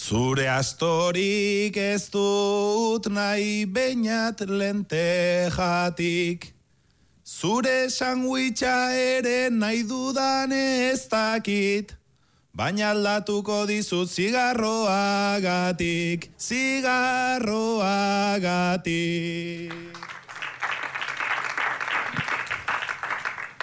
Zure astorik ez dut nahi beinat lentejatik. Zure sandwicha ere nahi dudan ez dakit. Baina aldatuko dizut zigarroagatik.